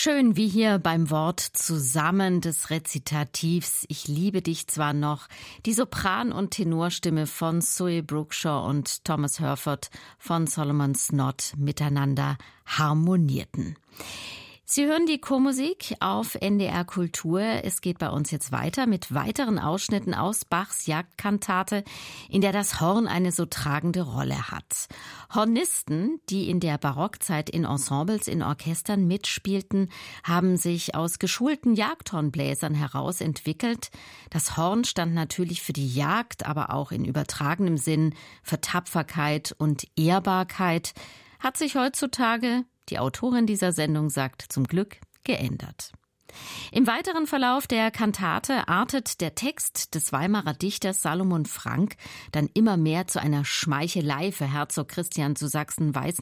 Schön wie hier beim Wort zusammen des Rezitativs Ich liebe dich zwar noch, die Sopran- und Tenorstimme von Zoe Brookshaw und Thomas Herford von Solomon Snott miteinander harmonierten. Sie hören die Chormusik auf NDR Kultur. Es geht bei uns jetzt weiter mit weiteren Ausschnitten aus Bachs Jagdkantate, in der das Horn eine so tragende Rolle hat. Hornisten, die in der Barockzeit in Ensembles, in Orchestern mitspielten, haben sich aus geschulten Jagdhornbläsern heraus entwickelt. Das Horn stand natürlich für die Jagd, aber auch in übertragenem Sinn für Tapferkeit und Ehrbarkeit, hat sich heutzutage, die Autorin dieser Sendung sagt, zum Glück geändert. Im weiteren Verlauf der Kantate artet der Text des Weimarer Dichters Salomon Frank dann immer mehr zu einer Schmeichelei für Herzog Christian zu Sachsen-Weissenfels